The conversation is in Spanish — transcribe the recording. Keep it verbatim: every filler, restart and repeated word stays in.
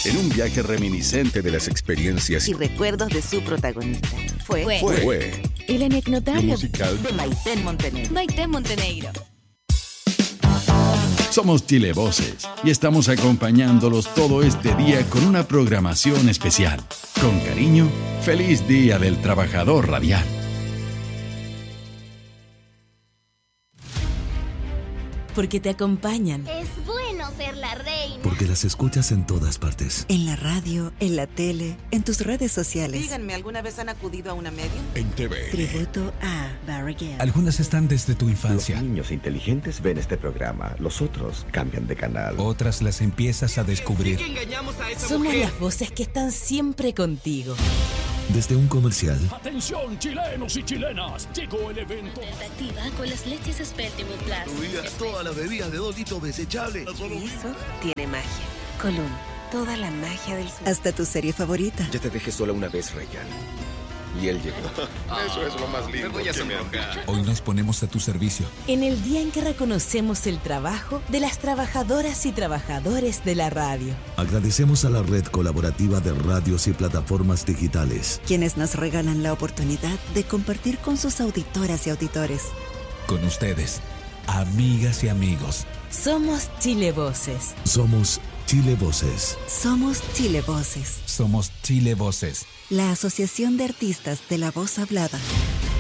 En un viaje reminiscente de las experiencias y recuerdos de su protagonista. Fue, fue, fue, fue el anecdotario musical de Maiten Montenegro. Maiten Montenegro. Somos Chile Voces y estamos acompañándolos todo este día con una programación especial. Con cariño, feliz Día del Trabajador Radial. Porque te acompañan. Es bueno ser la reina. Porque las escuchas en todas partes. En la radio, en la tele, en tus redes sociales. Díganme, ¿alguna vez han acudido a una medium? En T V. Tributo a Barriguel. Algunas están desde tu infancia. Los niños inteligentes ven este programa, los otros cambian de canal. Otras las empiezas a descubrir. Sí que engañamos a esa Somos mujer. las voces que están siempre contigo. Desde un comercial. Atención chilenos y chilenas, llegó el evento. Activa con las leches Spertimo Plus. Todas las bebidas de dos litros desechables. Y eso tiene magia. Colón, toda la magia del sur. Hasta tu serie favorita. Ya te dejé sola una vez, Ryan. Y él llegó. Eso es lo más lindo. Me voy a sonrojar. Hoy nos ponemos a tu servicio. En el día en que reconocemos el trabajo de las trabajadoras y trabajadores de la radio. Agradecemos a la red colaborativa de radios y plataformas digitales. Quienes nos regalan la oportunidad de compartir con sus auditoras y auditores. Con ustedes, amigas y amigos. Somos Chile Voces. Somos Chile Voces. Somos Chile Voces. Somos Chile Voces. La Asociación de Artistas de la Voz Hablada.